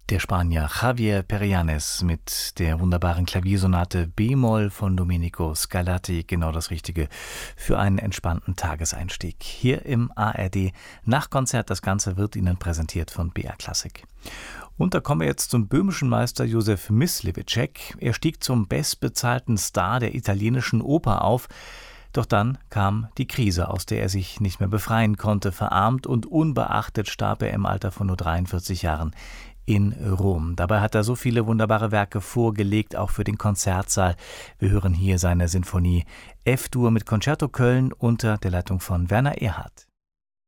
Der Spanier Javier Perianes mit der wunderbaren Klaviersonate B-Moll von Domenico Scarlatti, genau das Richtige für einen entspannten Tageseinstieg. Hier im ARD Nachkonzert, das Ganze wird Ihnen präsentiert von BR Classic. Und da kommen wir jetzt zum böhmischen Meister Józef Mysliveček. Er stieg zum bestbezahlten Star der italienischen Oper auf. Doch dann kam die Krise, aus der er sich nicht mehr befreien konnte. Verarmt und unbeachtet starb er im Alter von nur 43 Jahren in Rom. Dabei hat er so viele wunderbare Werke vorgelegt, auch für den Konzertsaal. Wir hören hier seine Sinfonie F-Dur mit Concerto Köln unter der Leitung von Werner Erhardt.